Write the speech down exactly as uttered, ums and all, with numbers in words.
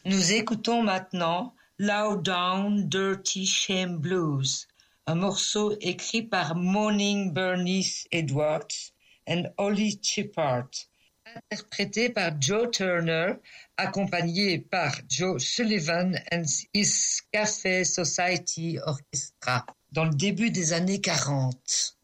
Nous écoutons maintenant Low Down Dirty Shame Blues, un morceau écrit par Moaning Bernice Edwards et Holly Chippard, interprété par Joe Turner, accompagné par Joe Sullivan and his Cafe Society Orchestra, dans le début des années quarante.